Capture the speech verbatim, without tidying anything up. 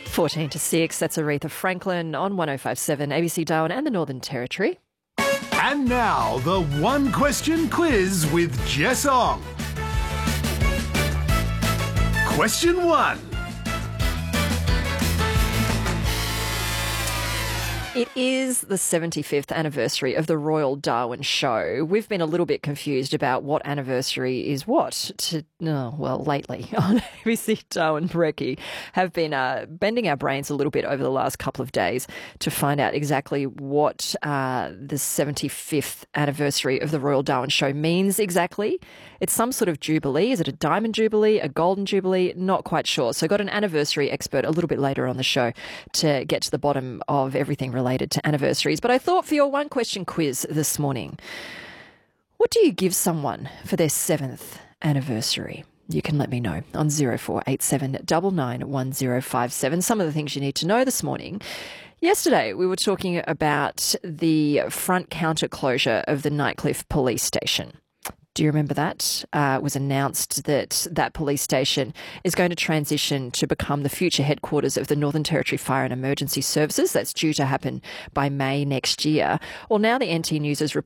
fourteen to six, that's Aretha Franklin on one oh five point seven A B C Darwin and the Northern Territory. And now, the one question quiz with Jess Ong. Question one. It is the seventy-fifth anniversary of the Royal Darwin Show. We've been a little bit confused about what anniversary is what. To, oh, well, lately on A B C Darwin Brekkie have been uh, bending our brains a little bit over the last couple of days to find out exactly what uh, the seventy-fifth anniversary of the Royal Darwin Show means exactly. It's some sort of jubilee. Is it a diamond jubilee, a golden jubilee? Not quite sure. So got an anniversary expert a little bit later on the show to get to the bottom of everything related to anniversaries. But I thought for your one question quiz this morning, what do you give someone for their seventh anniversary? You can let me know on zero four eight seven nine nine one zero five seven. Some of the things you need to know this morning. Yesterday, we were talking about the front counter closure of the Nightcliff police station. Do you remember that? Uh, it was announced that that police station is going to transition to become the future headquarters of the Northern Territory Fire and Emergency Services. That's due to happen by May next year. Well, now the N T News is re-